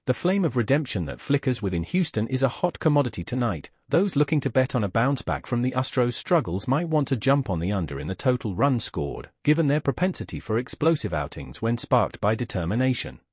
The flame of redemption that flickers within Houston is a hot commodity tonight. Those looking to bet on a bounce back from the Astros' struggles might want to jump on the under in the total runs scored, given their propensity for explosive outings when sparked by determination.